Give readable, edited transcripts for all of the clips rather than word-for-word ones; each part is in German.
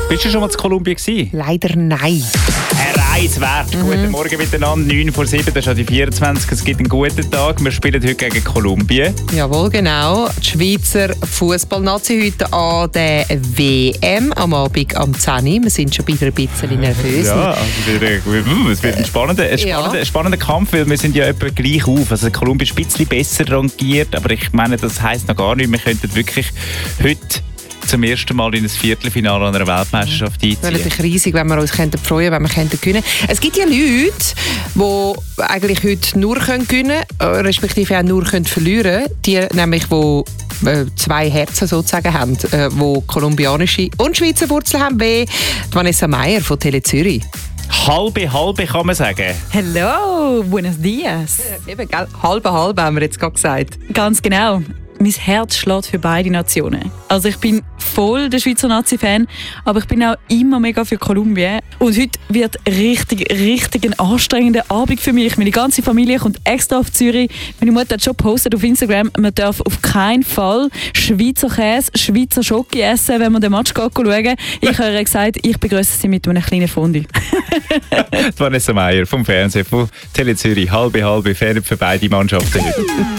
Bist du schon mal in Kolumbien gewesen? Leider nein. Eine Reise wert. Guten Morgen miteinander, 9:07, das ist schon die 24. Es gibt einen guten Tag. Wir spielen heute gegen Kolumbien. Jawohl, genau. Die Schweizer Fußballnazi heute an der WM am Abend am 10 Uhr. Wir sind schon wieder ein bisschen nervös. Ja, also es wird ein spannender Kampf, weil wir sind ja etwa gleich auf. Also Kolumbien ist ein bisschen besser rangiert, aber ich meine, das heisst noch gar nichts. Wir könnten wirklich heute zum ersten Mal in ein Viertelfinale einer Weltmeisterschaft einziehen. Das wäre natürlich riesig, wenn wir uns freuen könnten, wenn wir gewinnen. Es gibt ja Leute, die eigentlich heute nur gewinnen können, respektive auch nur verlieren können. Die nämlich, die zwei Herzen sozusagen haben, die kolumbianische und Schweizer Wurzeln haben, wie Vanessa Meyer von Tele Zürich. Halbe kann man sagen. Hello, buenos dias. Eben, gell? Halbe haben wir jetzt gerade gesagt. Ganz genau. Mein Herz schlägt für beide Nationen. Also ich bin voll der Schweizer Nazi-Fan, aber ich bin auch immer mega für Kolumbien. Und heute wird richtig ein anstrengender Abend für mich. Meine ganze Familie kommt extra auf Zürich. Meine Mutter hat schon gepostet auf Instagram, man darf auf keinen Fall Schweizer Käse, Schweizer Schoki essen, wenn man den Match schauen. Ich habe ihr gesagt, ich begrüße sie mit einem kleinen Fondue. Vanessa Meyer vom Fernsehen von Tele Zürich. Halbe, Fan für beide Mannschaften.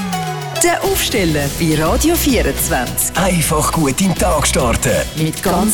Der Aufsteller bei Radio 24. Einfach gut in den Tag starten. Mit ganz